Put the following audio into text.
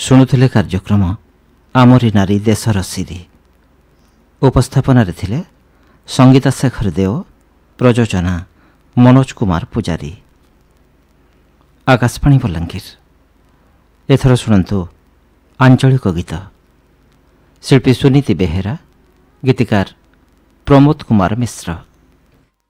ଶୁଣୁଥିଲେ କାର୍ଯ୍ୟକ୍ରମ ଆମରି ନାରୀ ଦେଶର ସିରି। ଉପସ୍ଥାପନାରେ ଥିଲେ ସଙ୍ଗୀତା ଶେଖର ଦେଓ, ପ୍ରଯୋଜନା ମନୋଜ କୁମାର ପୂଜାରୀ। ଆକାଶବାଣୀ ବଲାଙ୍ଗୀର। ଏଥର ଶୁଣନ୍ତୁ ଆଞ୍ଚଳିକ ଗୀତ। ଶିଳ୍ପୀ ସୁନୀତି ବେହେରା, ଗୀତିକାର ପ୍ରମୋଦ କୁମାର ମିଶ୍ର।